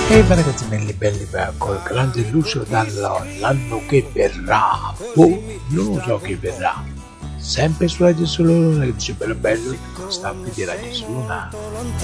E beh, ragazzi belli belli col grande lusso dall'anno che verrà, non lo so che verrà, sempre su Radio Soluna, che dice bello bello, sta qui di Radio Soluna.